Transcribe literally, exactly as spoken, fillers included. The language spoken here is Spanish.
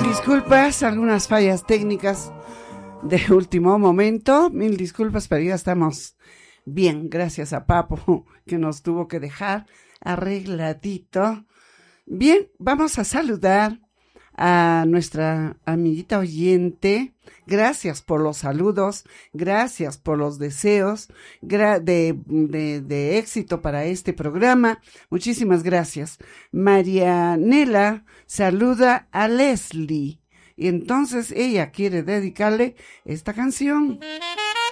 disculpas, algunas fallas técnicas de último momento. Mil disculpas, pero ya estamos bien, gracias a Papo, que nos tuvo que dejar arregladito. Bien, vamos a saludar a nuestra amiguita oyente. Gracias por los saludos, gracias por los deseos gra- de, de, de éxito para este programa. Muchísimas gracias. Marianela saluda a Leslie y entonces ella quiere dedicarle esta canción.